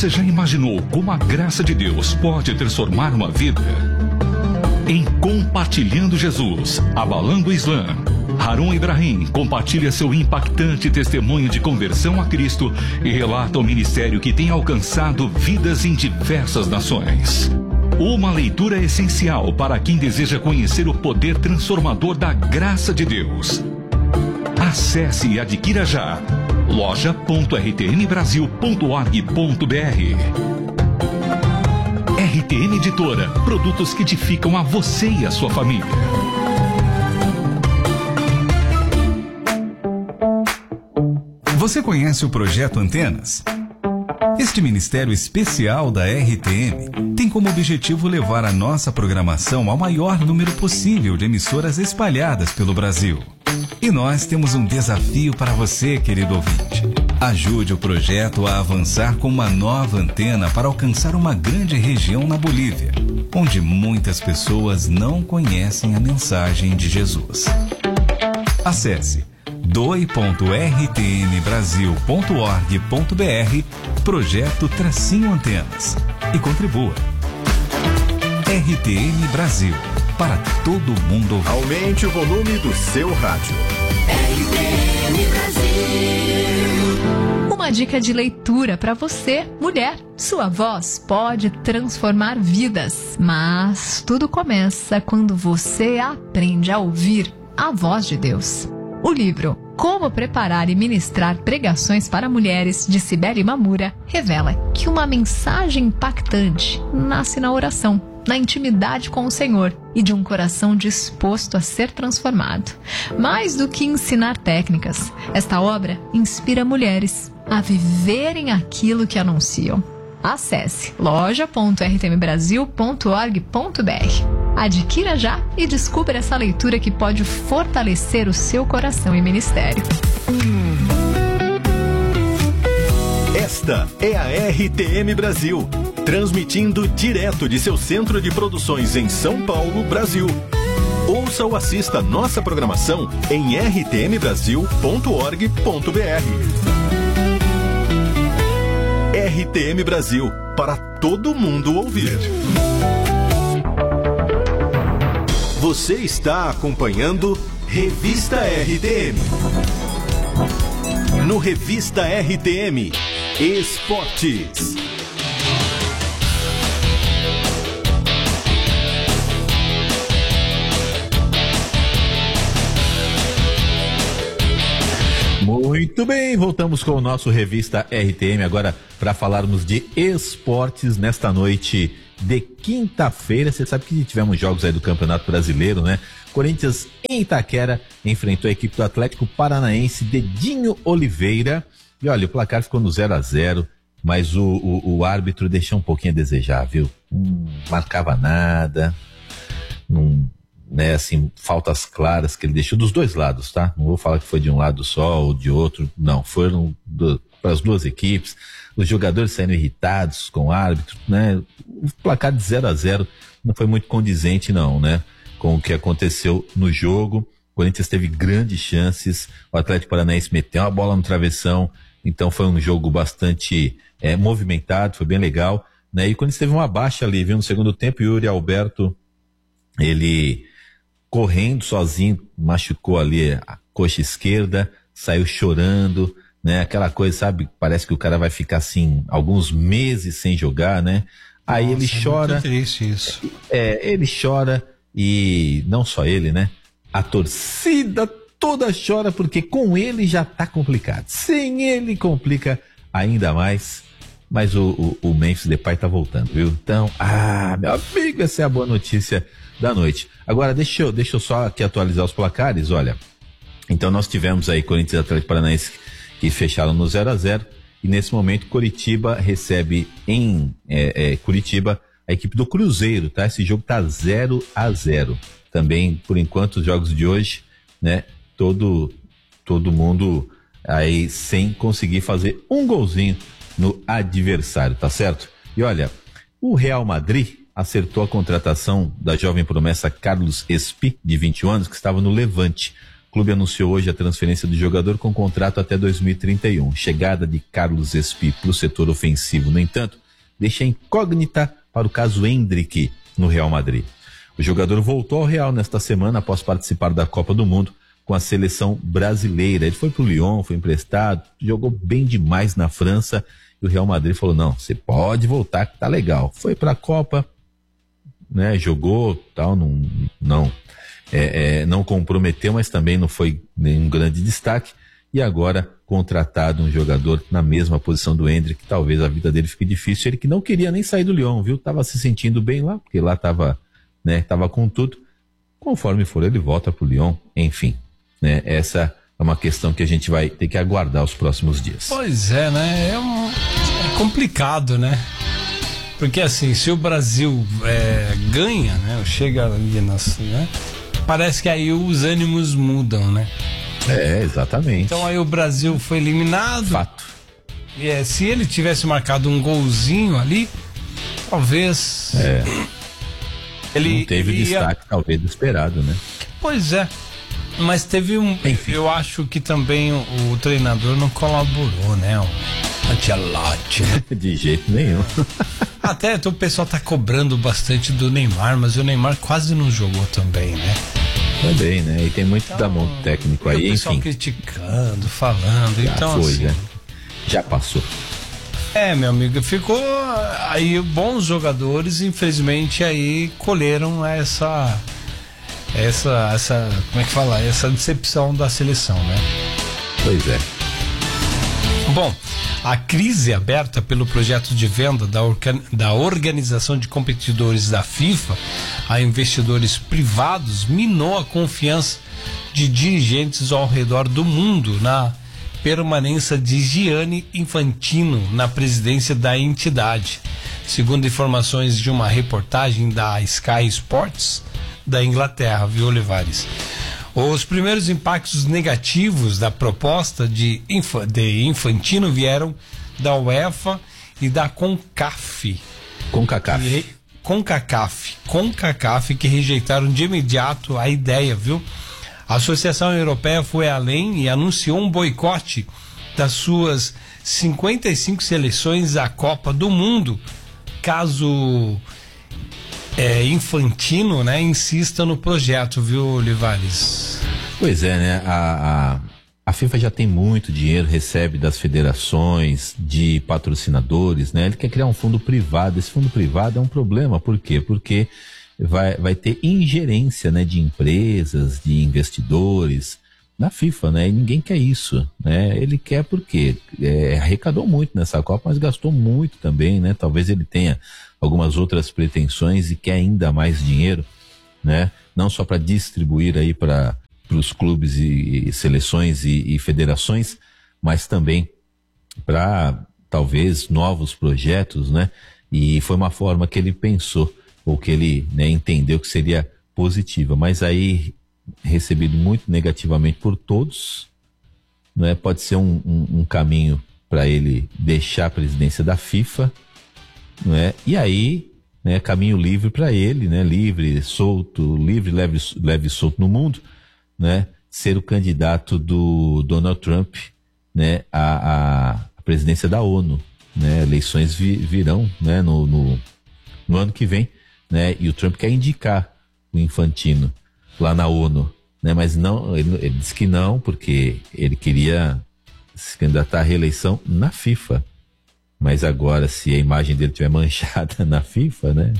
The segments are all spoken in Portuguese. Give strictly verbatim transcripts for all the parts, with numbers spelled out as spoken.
Você já imaginou como a graça de Deus pode transformar uma vida? Em Compartilhando Jesus, abalando o Islã, Harun Ibrahim compartilha seu impactante testemunho de conversão a Cristo e relata o ministério que tem alcançado vidas em diversas nações. Uma leitura essencial para quem deseja conhecer o poder transformador da graça de Deus. Acesse e adquira já loja ponto r t m brasil ponto org ponto b r. R T M Editora, produtos que edificam a você e a sua família. Você conhece o Projeto Antenas? Este ministério especial da R T M tem como objetivo levar a nossa programação ao maior número possível de emissoras espalhadas pelo Brasil. E nós temos um desafio para você, querido ouvinte. Ajude o projeto a avançar com uma nova antena para alcançar uma grande região na Bolívia, onde muitas pessoas não conhecem a mensagem de Jesus. Acesse doe ponto r t m brasil ponto org ponto b r, projeto Tracinho Antenas, e contribua. R T M Brasil, para todo mundo ouvir. Aumente o volume do seu rádio. R T M Brasil. Uma dica de leitura para você, mulher. Sua voz pode transformar vidas, mas tudo começa quando você aprende a ouvir a voz de Deus. O livro Como Preparar e Ministrar Pregações para Mulheres, de Cibele Mamura, revela que uma mensagem impactante nasce na oração, na intimidade com o Senhor e de um coração disposto a ser transformado. Mais do que ensinar técnicas, esta obra inspira mulheres a viverem aquilo que anunciam. Acesse loja ponto r t m brasil ponto org ponto b r. Adquira já e descubra essa leitura que pode fortalecer o seu coração e ministério. Esta é a R T M Brasil, transmitindo direto de seu centro de produções em São Paulo, Brasil. Ouça ou assista nossa programação em r t m brasil ponto org ponto b r. R T M Brasil, para todo mundo ouvir. Você está acompanhando Revista R T M. No Revista R T M, Esportes. Muito bem, voltamos com o nosso Revista R T M agora para falarmos de esportes nesta noite de quinta-feira. Você sabe que tivemos jogos aí do Campeonato Brasileiro, né? Corinthians em Itaquera enfrentou a equipe do Atlético Paranaense, Dedinho Oliveira. E olha, o placar ficou no zero a zero, mas o, o, o árbitro deixou um pouquinho a desejar, viu? Não marcava nada, não, né, assim, faltas claras que ele deixou dos dois lados, tá? Não vou falar que foi de um lado só ou de outro, não, foram para as duas equipes. Os jogadores saíram irritados com o árbitro, né? O placar de zero a zero não foi muito condizente, não, né? Com o que aconteceu no jogo. O Corinthians teve grandes chances, o Atlético Paranaense meteu uma bola no travessão, então foi um jogo bastante é, movimentado, foi bem legal, né? E o Corinthians teve uma baixa ali, viu? No segundo tempo, o Yuri Alberto, ele correndo sozinho, machucou ali a coxa esquerda, saiu chorando, né? Aquela coisa, sabe? Parece que o cara vai ficar assim, alguns meses sem jogar, né? Aí Nossa, ele chora. É muito triste isso. É, ele chora e não só ele, né? A torcida toda chora porque com ele já tá complicado. Sem ele complica ainda mais. Mas o, o, o Memphis Depay tá voltando, viu? Então, ah, meu amigo, essa é a boa notícia da noite. Agora, deixa eu, deixa eu só aqui atualizar os placares, olha. Então nós tivemos aí Corinthians e Atlético Paranaense que fecharam no zero a zero, e nesse momento Coritiba recebe em é, é, Curitiba a equipe do Cruzeiro, tá? Esse jogo tá zero a zero. Também, por enquanto, os jogos de hoje, né? Todo, todo mundo aí sem conseguir fazer um golzinho no adversário, tá certo? E olha, o Real Madrid acertou a contratação da jovem promessa Carlos Espi, de vinte e um anos, que estava no Levante. O clube anunciou hoje a transferência do jogador com contrato até dois mil e trinta e um. Chegada de Carlos Espi para o setor ofensivo, no entanto, deixa incógnita para o caso Endrick no Real Madrid. O jogador voltou ao Real nesta semana após participar da Copa do Mundo com a seleção brasileira. Ele foi para o Lyon, foi emprestado, jogou bem demais na França e o Real Madrid falou, não, você pode voltar que tá legal. Foi para a Copa, né, jogou, tal, não, não, é, é, não comprometeu, mas também não foi nenhum grande destaque. E agora contratado um jogador na mesma posição do Endrick, talvez a vida dele fique difícil. Ele que não queria nem sair do Lyon, viu? Tava se sentindo bem lá, porque lá tava, né, tava com tudo. Conforme for, ele volta pro Lyon, enfim, né? Essa é uma questão que a gente vai ter que aguardar os próximos dias. Pois é, né? É, um, é complicado, né? Porque assim, se o Brasil é, ganha, né? Chega ali nas, né? Parece que aí os ânimos mudam, né? É, exatamente. Então aí o Brasil foi eliminado. Fato. E é, se ele tivesse marcado um golzinho ali, talvez. É. Ele não teve ele destaque, ia... talvez, esperado, né? Pois é. Mas teve um. Enfim. Eu acho que também o, o treinador não colaborou, né? O Ancelotti, né? De jeito nenhum. Até então, o pessoal tá cobrando bastante do Neymar, mas o Neymar quase não jogou também, né? Também, né? E tem muito então, da mão técnico aí, o pessoal enfim. criticando, falando, Já então foi, assim. né? Já passou. É, meu amigo, ficou aí bons jogadores, infelizmente aí colheram essa essa essa, como é que fala? Essa decepção da seleção, né? Pois é. Bom, a crise aberta pelo projeto de venda da, orga, da Organização de Competidores da FIFA a investidores privados minou a confiança de dirigentes ao redor do mundo na permanência de Gianni Infantino na presidência da entidade. Segundo informações de uma reportagem da Sky Sports da Inglaterra, viu, Olivares? Os primeiros impactos negativos da proposta de, Infa, de Infantino vieram da UEFA e da CONCACAF. CONCACAF. Que, CONCACAF. CONCACAF que rejeitaram de imediato a ideia, viu? A Associação Europeia foi além e anunciou um boicote das suas cinquenta e cinco seleções à Copa do Mundo, caso é, Infantino, né, insista no projeto, viu, Olivares? Pois é, né? A, a, a FIFA já tem muito dinheiro, recebe das federações, de patrocinadores, né? Ele quer criar um fundo privado. Esse fundo privado é um problema. Por quê? Porque vai, vai ter ingerência, né, de empresas, de investidores na FIFA, né? E ninguém quer isso, né? Ele quer porque é, arrecadou muito nessa Copa, mas gastou muito também, né? Talvez ele tenha algumas outras pretensões e quer ainda mais dinheiro, né? Não só para distribuir aí para os clubes e, e seleções e, e federações, mas também para talvez novos projetos, né? E foi uma forma que ele pensou, ou que ele, né, entendeu que seria positiva, mas aí recebido muito negativamente por todos, não é? Pode ser um, um, um caminho para ele deixar a presidência da FIFA, não é? E aí, né, caminho livre para ele, né? Livre, solto, livre, leve, leve e solto no mundo, né? Ser o candidato do Donald Trump, né? A, a, a presidência da ONU, né? Eleições vi, virão, né? No, no, no ano que vem, né? E o Trump quer indicar o Infantino lá na ONU, né? Mas não, ele, ele disse que não, porque ele queria se candidatar à reeleição na FIFA. Mas agora, se a imagem dele estiver manchada na FIFA, né?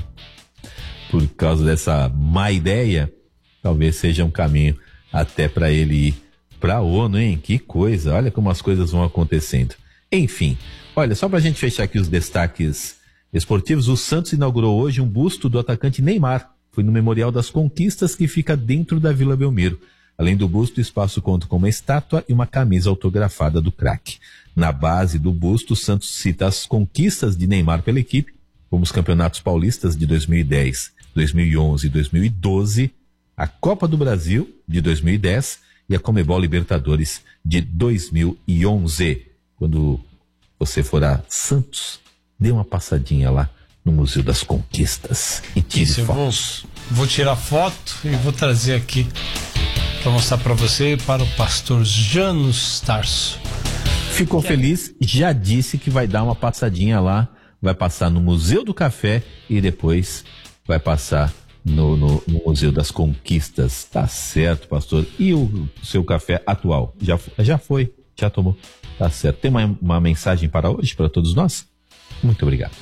Por causa dessa má ideia, talvez seja um caminho até para ele ir para a ONU, hein? Que coisa, olha como as coisas vão acontecendo. Enfim, olha, só para a gente fechar aqui os destaques esportivos, o Santos inaugurou hoje um busto do atacante Neymar. Foi no Memorial das Conquistas, que fica dentro da Vila Belmiro. Além do busto, o espaço conta com uma estátua e uma camisa autografada do craque. Na base do busto, o Santos cita as conquistas de Neymar pela equipe, como os campeonatos paulistas de dois mil e dez, dois mil e onze e dois mil e doze, a Copa do Brasil de dois mil e dez e a Conmebol Libertadores de dois mil e onze. Quando você for a Santos, dê uma passadinha lá no Museu das Conquistas e tire Isso, fotos. Eu vou, vou tirar foto e vou trazer aqui para mostrar para você e para o pastor Janus Tarso. Ficou que feliz, é? Já disse que vai dar uma passadinha lá, vai passar no Museu do Café e depois vai passar no, no, no Museu das Conquistas. Tá certo, pastor. E o seu café atual? Já, já foi? Já tomou? Tá certo. Tem uma, uma mensagem para hoje, para todos nós? Muito obrigado.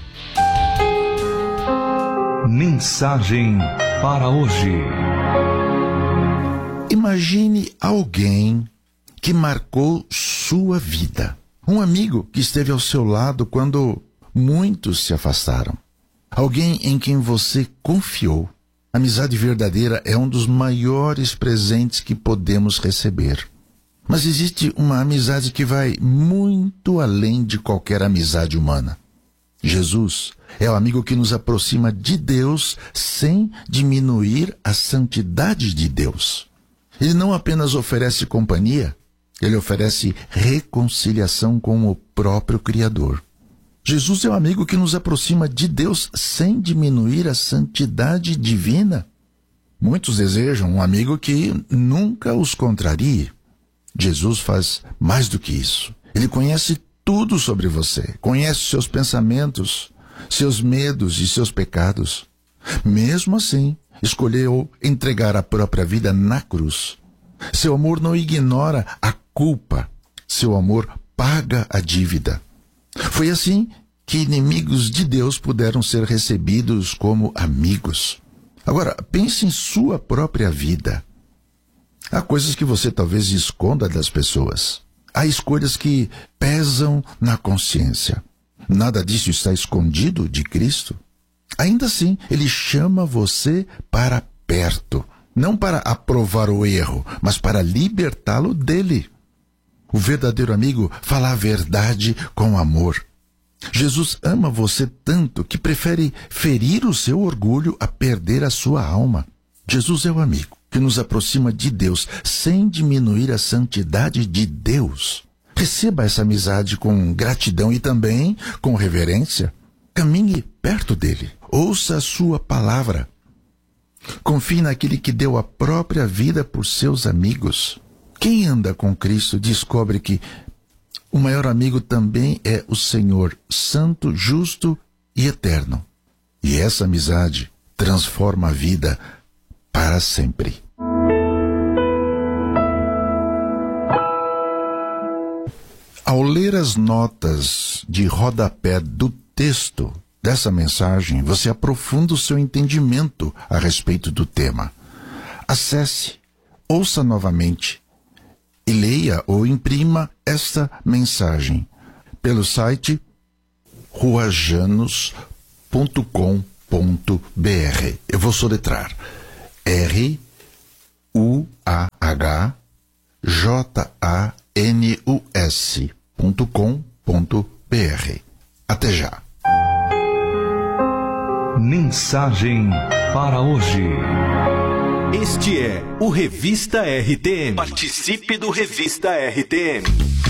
Mensagem para hoje. Imagine alguém que marcou sua vida. Um amigo que esteve ao seu lado quando muitos se afastaram. Alguém em quem você confiou. A amizade verdadeira é um dos maiores presentes que podemos receber. Mas existe uma amizade que vai muito além de qualquer amizade humana. Jesus é o amigo que nos aproxima de Deus sem diminuir a santidade de Deus. Ele não apenas oferece companhia, ele oferece reconciliação com o próprio Criador. Jesus é o amigo que nos aproxima de Deus sem diminuir a santidade divina. Muitos desejam um amigo que nunca os contrarie. Jesus faz mais do que isso. Ele conhece tudo sobre você, conhece seus pensamentos, seus medos e seus pecados. Mesmo assim, escolheu entregar a própria vida na cruz. Seu amor não ignora a culpa. Seu amor paga a dívida. Foi assim que inimigos de Deus puderam ser recebidos como amigos. Agora, pense em sua própria vida. Há coisas que você talvez esconda das pessoas. Há escolhas que pesam na consciência. Nada disso está escondido de Cristo. Ainda assim, Ele chama você para perto. Não para aprovar o erro, mas para libertá-lo dele. O verdadeiro amigo fala a verdade com amor. Jesus ama você tanto que prefere ferir o seu orgulho a perder a sua alma. Jesus é o amigo que nos aproxima de Deus sem diminuir a santidade de Deus. Receba essa amizade com gratidão e também com reverência. Caminhe perto dele. Ouça a sua palavra. Confie naquele que deu a própria vida por seus amigos. Quem anda com Cristo descobre que o maior amigo também é o Senhor, santo, justo e eterno. E essa amizade transforma a vida para sempre. Ao ler as notas de rodapé do texto dessa mensagem, você aprofunda o seu entendimento a respeito do tema. Acesse, ouça novamente e leia ou imprima esta mensagem pelo site rua janos ponto com ponto b r. Eu vou soletrar R U A H J A N U S ponto com ponto b r. Até já. Mensagem para hoje. Este é o Revista R T M. Participe do Revista R T M.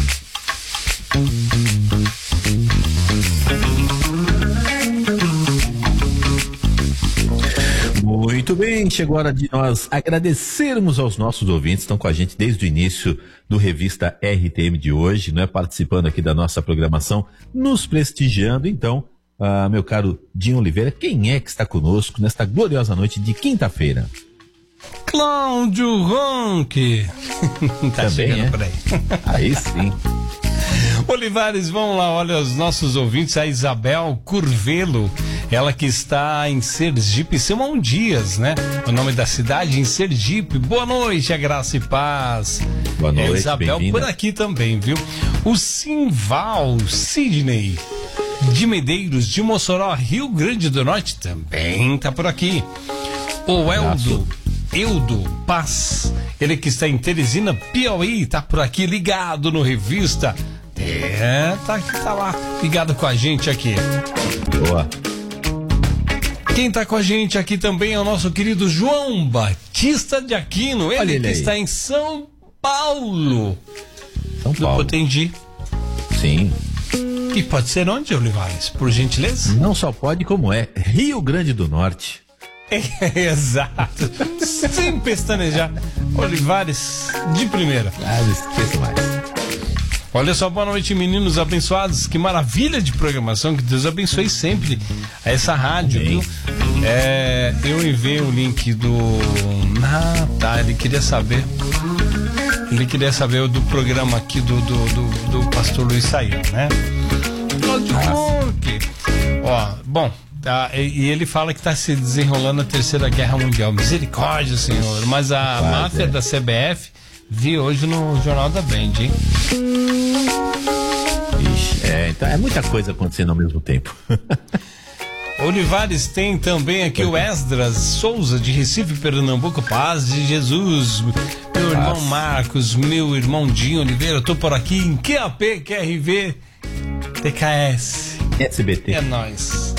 Muito bem, chegou a hora de nós agradecermos aos nossos ouvintes que estão com a gente desde o início do Revista R T M de hoje, né? Participando aqui da nossa programação, nos prestigiando. Então, ah, meu caro Dinho Oliveira, quem é que está conosco nesta gloriosa noite de quinta-feira? Cláudio Ronque. Tá Também chegando é? por aí. Aí sim. Olivares, vamos lá, olha os nossos ouvintes, a Isabel Curvelo, ela que está em Sergipe, Simão Dias, né? O nome da cidade em Sergipe. Boa noite, a graça e paz. Boa noite, é Isabel bem-vinda. por aqui também, viu? O Simval Sidney de Medeiros, de Mossoró, Rio Grande do Norte, também tá por aqui. O Eldo Eudo Paz, ele que está em Teresina, Piauí, tá por aqui ligado no Revista. É, tá, tá lá, ligado com a gente aqui. Boa. Quem tá com a gente aqui também é o nosso querido João Batista de Aquino, ele, Olha ele que aí. está em São Paulo. São Do Paulo. Potengi. Sim. E pode ser onde, Olivares? Por gentileza? Não só pode como é Rio Grande do Norte. É, exato. Sem pestanejar. Olivares de primeira. Ah, não esqueça mais. Olha só, boa noite, meninos abençoados. Que maravilha de programação. Que Deus abençoe sempre a essa rádio, Amém. viu? É, eu enviei o link do. Ah, tá. Ele queria saber. Ele queria saber do programa aqui do, do, do, do pastor Luiz Saião, né? Cláudio Corque. Ó, bom. Tá, e, e ele fala que está se desenrolando a Terceira Guerra Mundial. Misericórdia, Senhor. Mas a Quase, máfia é. da C B F vi hoje no Jornal da Band, hein? Ixi, é, então é muita coisa acontecendo ao mesmo tempo. Olivares tem também aqui o Esdras Souza, de Recife, Pernambuco. Paz de Jesus. Meu irmão Paz. Marcos, meu irmão Dinho Oliveira, eu tô por aqui em Q A P, Q R V, T K S. S B T. É nóis.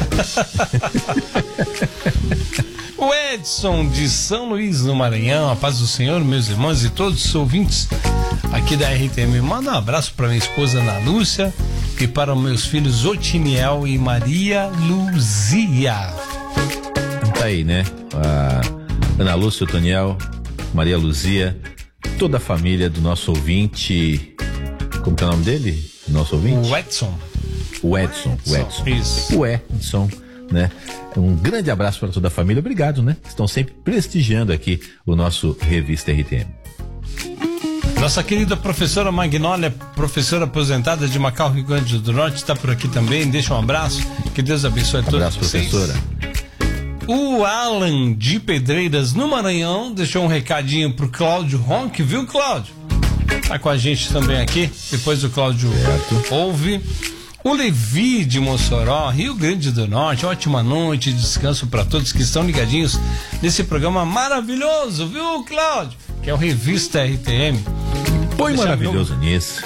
O Edson de São Luís, no Maranhão. A paz do Senhor, meus irmãos e todos os ouvintes aqui da R T M. Manda um abraço para minha esposa Ana Lúcia e para os meus filhos Otiniel e Maria Luzia. Tá aí, né? A Ana Lúcia, Otiniel, Maria Luzia, toda a família do nosso ouvinte. Como que é o nome dele? Nosso ouvinte? O Edson. O Edson, o Edson. Isso. O Edson, né? Um grande abraço para toda a família. Obrigado, né? Estão sempre prestigiando aqui o nosso Revista R T M. Nossa querida professora Magnólia, professora aposentada de Macau, Rio Grande do Norte, está por aqui também. Deixa um abraço. Que Deus abençoe a todos abraço, vocês. Professora. O Alan de Pedreiras, no Maranhão, deixou um recadinho pro Cláudio Ronck, viu, Cláudio? Tá com a gente também aqui. Depois o Cláudio certo. ouve. O Levi de Mossoró, Rio Grande do Norte, ótima noite de descanso para todos que estão ligadinhos nesse programa maravilhoso, viu, Cláudio? Que é o Revista R T M. Põe maravilhoso meu... nisso.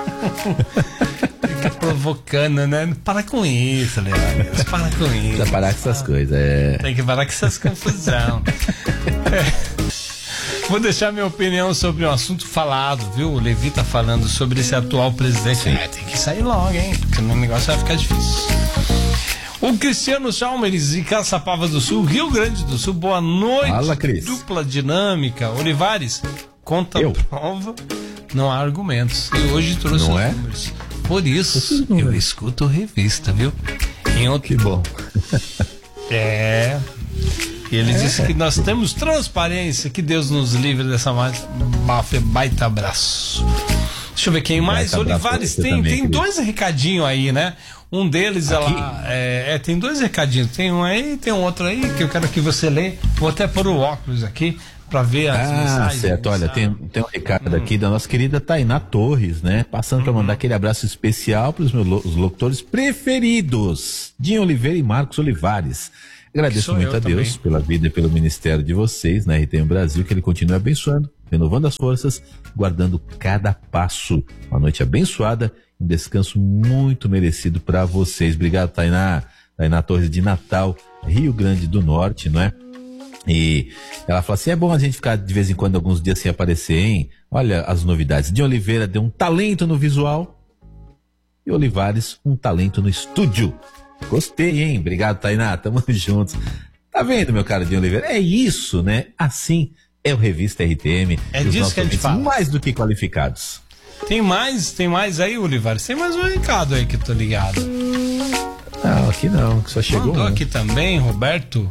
Fica provocando, né? Para com isso, Leandro. Para com isso. Precisa parar com essas coisas. É... Tem que parar com essas confusão. É. Vou deixar minha opinião sobre um assunto falado, viu? O Levi tá falando sobre esse atual presidente. É, tem que sair logo, hein? Senão o negócio vai ficar difícil. O Cristiano Chalmers de Caçapava do Sul, Rio Grande do Sul, boa noite. Fala, Cris. Dupla dinâmica. Olivares, conta eu. prova, não há argumentos. E hoje trouxe não os é? números. Por isso, eu escuto revista, viu? Em outro... Que bom. É... E ele é. disse que nós temos transparência, que Deus nos livre dessa máfia. Baita abraço. Deixa eu ver quem mais. Baita Olivares tem, também, tem dois recadinhos aí, né? Um deles, ela, é, é, tem dois recadinhos. Tem um aí, tem um outro aí que eu quero que você lê. Vou até pôr o óculos aqui para ver as ah, mensagens. Certo, olha, tem, tem um recado hum. aqui da nossa querida Tainá Torres, né? Passando hum. para mandar aquele abraço especial para os meus os locutores preferidos, Dinho Oliveira e Marcos Olivares. Agradeço muito a Deus também. Pela vida e pelo ministério de vocês na R T M Brasil, que ele continue abençoando, renovando as forças, guardando cada passo. Uma noite abençoada, um descanso muito merecido para vocês. Obrigado, Tainá. Tainá Torres de Natal, Rio Grande do Norte, não é? E ela fala assim, é bom a gente ficar de vez em quando, alguns dias sem aparecer, hein? Olha as novidades. De Oliveira deu um talento no visual e Olivares um talento no estúdio. Gostei, hein? Obrigado, Tainá. Tamo juntos. Tá vendo, meu cara de Oliveira? É isso, né? Assim é o Revista R T M. É disso que a gente fala. Mais do que qualificados. Tem mais, tem mais aí, Olivares? Tem mais um recado aí que eu tô ligado. Não, aqui não, que só chegou. Mandou um. aqui também, Roberto,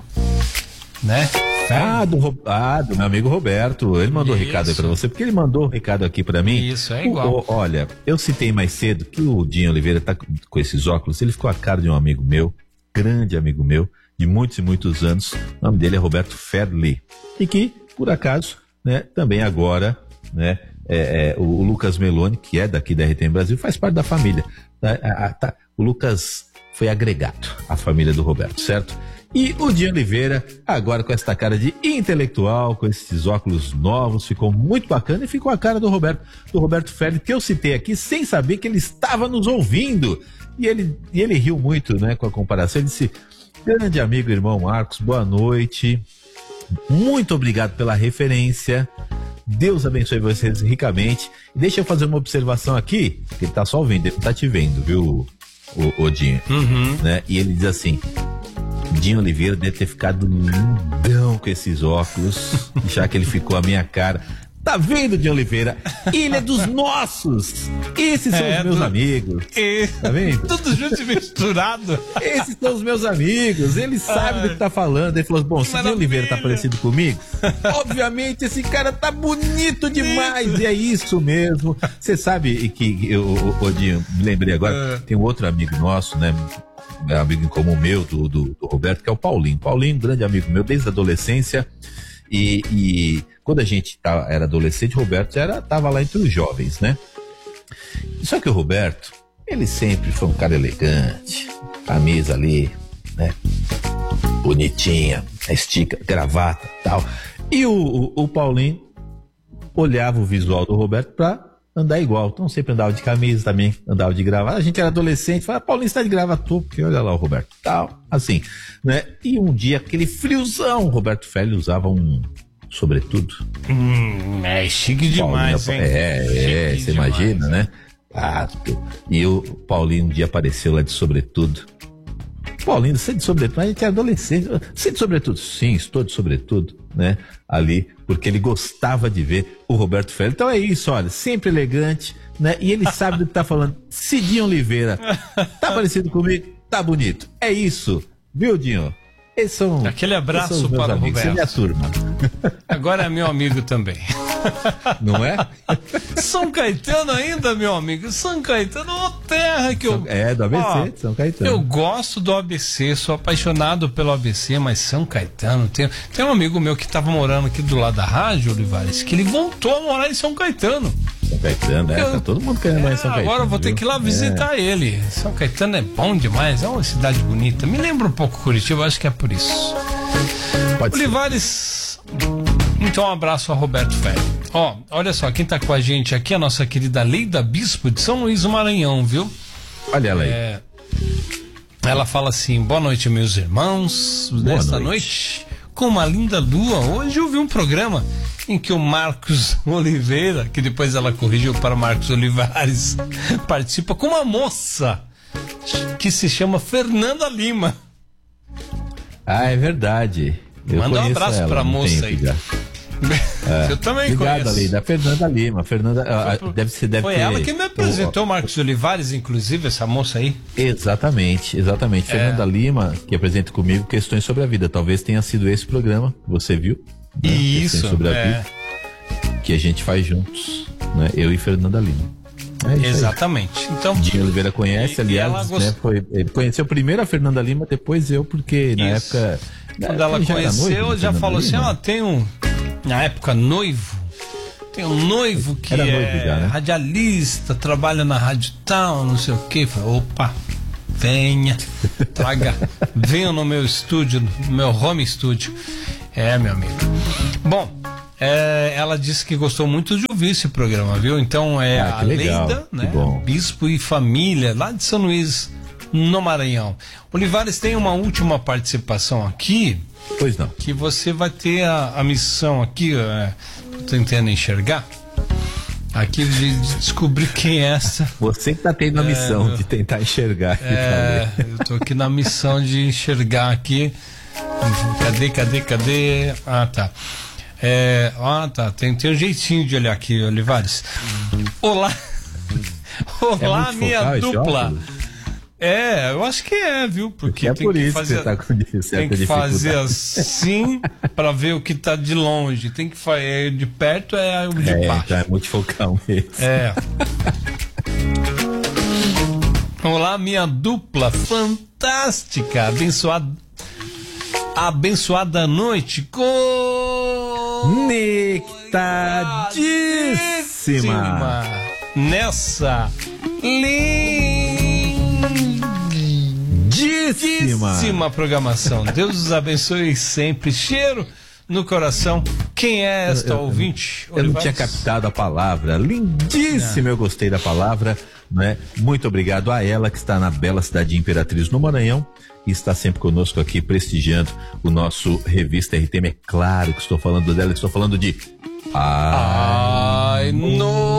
né? Ah do, ah, do meu amigo Roberto. Ele mandou um recado aí pra você, porque ele mandou um recado aqui pra mim. Isso, é igual. O, olha, eu citei mais cedo que o Dinho Oliveira tá com esses óculos. Ele ficou a cara de um amigo meu, grande amigo meu, de muitos e muitos anos. O nome dele é Roberto Ferli. E que, por acaso, né, também agora, né, é, é, o, o Lucas Meloni, que é daqui da R T M Brasil, faz parte da família. Tá, a, a, tá, o Lucas foi agregado à família do Roberto, certo? E o Dinho Oliveira, agora com essa cara de intelectual, com esses óculos novos, ficou muito bacana e ficou a cara do Roberto, do Roberto Ferli, que eu citei aqui sem saber que ele estava nos ouvindo. E ele, e ele riu muito, né, com a comparação. Ele disse, grande amigo, irmão Marcos, boa noite. Muito obrigado pela referência. Deus abençoe vocês ricamente. E deixa eu fazer uma observação aqui, que ele tá só ouvindo, ele não tá te vendo, viu, o, o Dinho? Uhum. Né? E ele diz assim, Dinho Oliveira deve ter ficado lindão com esses óculos, já que ele ficou a minha cara. Tá vendo, Dinho Oliveira? Ele é dos nossos. Esses são É, os meus do- amigos. E... Tá vendo? Tudo junto e misturado. Esses são os meus amigos. Ele sabe Ai. do que tá falando. Ele falou: bom, se Dinho Maravilha. Oliveira tá parecido comigo, obviamente esse cara tá bonito demais. E é isso mesmo. Você sabe que eu, ô, Dinho, me lembrei agora, É. tem um outro amigo nosso, né? É um amigo em comum meu, do, do, do Roberto, que é o Paulinho. Paulinho, grande amigo meu desde a adolescência. E, e quando a gente tá, era adolescente, o Roberto já era, tava lá entre os jovens, né? Só que o Roberto, ele sempre foi um cara elegante, camisa ali, né? Bonitinha, estica, gravata e tal. E o, o, o Paulinho olhava o visual do Roberto pra andar igual. Então sempre andava de camisa também, andava de gravata. A gente era adolescente, falava: Paulinho, você tá de gravata, porque olha lá o Roberto, tal, assim, né? E um dia, aquele friozão, o Roberto Félix usava um sobretudo. Hum, é chique demais, Paulinho, hein? É, é, Chique você demais, imagina, né? Ah, e o Paulinho um dia apareceu lá de sobretudo. Paulinho, você de sobretudo? A gente é adolescente. Você de sobretudo? Sim, estou de sobretudo, né? Ali, porque ele gostava de ver o Roberto Félix. Então é isso, olha, sempre elegante, né? E ele sabe do que tá falando. Cidinho Oliveira, tá parecido comigo? Tá bonito. É isso, viu, Dinho? Esses são, Aquele abraço esses são os meus para o amigos. Essa é minha Roberto. turma, Agora é meu amigo também. não é? São Caetano ainda, meu amigo. São Caetano, ô terra que eu... É, do A B C, Ó, de São Caetano. Eu gosto do A B C, sou apaixonado pelo A B C, mas São Caetano... Tem, tem um amigo meu que estava morando aqui do lado da rádio, Olivares, que ele voltou a morar em São Caetano. São Caetano, é, Eu- tá todo mundo querendo mais É, São Caetano. agora eu vou ter viu? que ir lá visitar ele. São Caetano é bom demais, é uma cidade bonita. Me lembra um pouco Curitiba, acho que é por isso. É, pode ser. Olivares, então um abraço a Roberto Félix. Ó, olha só, quem tá com a gente aqui é a nossa querida Leida Bispo de São Luís do Maranhão, viu? Olha ela aí. É, ela fala assim: boa noite, meus irmãos. Nesta noite. noite, com uma linda lua, hoje eu vi um programa em que o Marcos Oliveira, que depois ela corrigiu para Marcos Olivares, participa com uma moça que se chama Fernanda Lima. Ah, é verdade. Eu Manda um conheço abraço ela, pra há um moça tempo aí. já. Eu também Obrigado, conheço. ali, da Fernanda Lima. Fernanda, ah, Foi- deve ser, deve Foi ter- ela que me apresentou, Marcos Olivares, inclusive, essa moça aí. Exatamente, exatamente. É. Fernanda Lima, que apresenta comigo Questões sobre a Vida. Talvez tenha sido esse programa que você viu. né? Isso, Questões sobre a é. Vida, que a gente faz juntos, né? Eu e Fernanda Lima. É isso aí. Exatamente. Então, Dinho Oliveira conhece, E- e ela aliás, gost- né, foi, ele conheceu primeiro a Fernanda Lima, depois eu, porque na Isso. época... quando ela ele já era conheceu, noivo da já Fernanda falou assim: Lima. ó, tem um, na época, noivo. Tem um noivo que Era é noivo já, né? radialista, trabalha na rádio tal, não sei o quê. Falei: opa, venha, traga, venha no meu estúdio, no meu home studio. É, meu amigo. Bom, é, ela disse que gostou muito de ouvir esse programa, viu? Então é Ah, a que legal, Leida, que né? bom. Bispo e família, lá de São Luís, no Maranhão. Olivares, tem uma última participação aqui, Pois não. que você vai ter a, a missão aqui, é, tô tentando enxergar, aqui de, de descobrir quem é essa. Você que tá tendo a missão meu- de tentar enxergar. e É, fazer. eu tô aqui na missão de enxergar aqui. Cadê, cadê, cadê? Ah, tá. É, ah, tá. Tem, tem um jeitinho de olhar aqui, Olivares. Olá. Olá, É minha multifocal esse dupla. óculos? É, eu acho que é, viu? Porque É tem por que isso fazer, que você tá com certa tem que dificuldade. fazer assim para ver o que tá de longe. Tem que fazer de perto é o de É, baixo. então é multifocal mesmo. É. Olá, minha dupla fantástica, abençoada, abençoada noite com Nectadíssima. nessa Díssima. lindíssima programação. Deus os abençoe sempre. Cheiro no coração. Quem é esta ouvinte? Eu não Olivares? tinha captado a palavra. Lindíssima, eu gostei da palavra, né? Muito obrigado a ela que está na bela cidade de Imperatriz, no Maranhão, e está sempre conosco aqui prestigiando o nosso Revista R T M. É claro que estou falando dela, estou falando de Ai,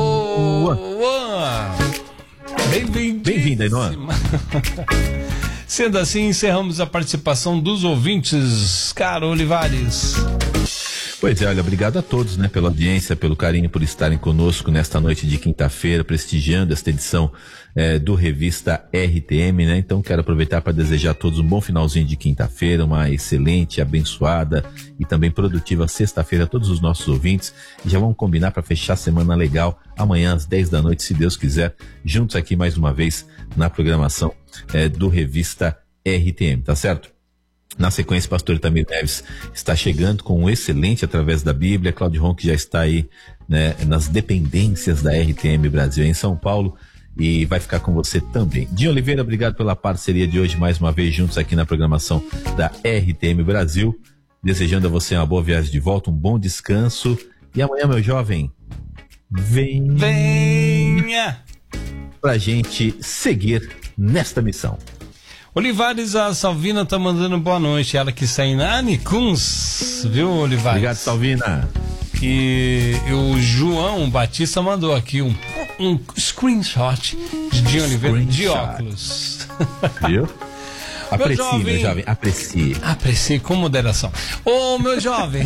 Noa! Bem-vinda. Bem-vinda, Inoa. Sendo assim, encerramos a participação dos ouvintes. Caro Olivares. Pois é, olha, obrigado a todos, né, pela audiência, pelo carinho, por estarem conosco nesta noite de quinta-feira, prestigiando esta edição eh, do Revista R T M, né? Então quero aproveitar para desejar a todos um bom finalzinho de quinta-feira, uma excelente, abençoada e também produtiva sexta-feira a todos os nossos ouvintes. E já vamos combinar para fechar a semana legal amanhã às dez da noite, se Deus quiser, juntos aqui mais uma vez na programação eh, do Revista R T M, tá certo? Na sequência, pastor Itamir Neves está chegando com um excelente Através da Bíblia. Cláudio Ronck já está aí, né, nas dependências da R T M Brasil em São Paulo e vai ficar com você também. Dinho Oliveira, obrigado pela parceria de hoje, mais uma vez juntos aqui na programação da R T M Brasil. Desejando a você uma boa viagem de volta, um bom descanso. E amanhã, meu jovem, vem... venha pra gente seguir nesta missão. Olivares, a Salvina tá mandando boa noite. Ela que está em Anicuns, viu, Olivares? Obrigado, Salvina. E o João Batista mandou aqui um, um screenshot de Dinho Oliveira de óculos. Viu? Aprecie, meu jovem, meu jovem, aprecie. Aprecie com moderação. Ô, meu jovem.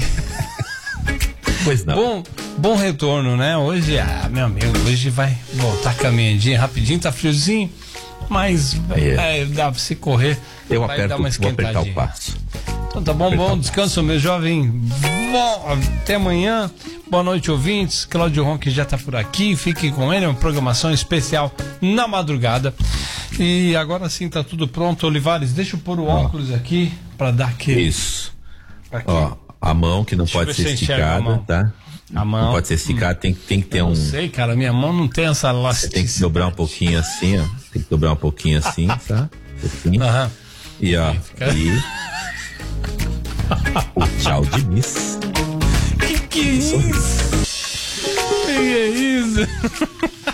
Pois não. Bom, bom retorno, né? Hoje, ah, meu amigo, hoje vai voltar caminhadinho rapidinho, tá friozinho. Mas é. É, dá pra você correr. Eu vai aperto, dar uma vou apertar o passo. Então tá bom, bom descanso, meu jovem. Bom, até amanhã. Boa noite, ouvintes. Cláudio Ronck já tá por aqui. Fiquem com ele, uma programação especial na madrugada. E agora sim tá tudo pronto. Olivares, deixa eu pôr o óculos aqui pra dar aquele. Isso. Ó, a mão que não deixa pode ser esticada, tá? A mão. Não pode ser esticada, tem, tem que ter eu um. Não sei, cara, minha mão não tem essa elasticidade. Você tem que dobrar um pouquinho assim, ó. Tem que dobrar um pouquinho assim, tá? Um Aham. E ó, fica... e. O tchau de Miss. Que que é isso? Que é isso?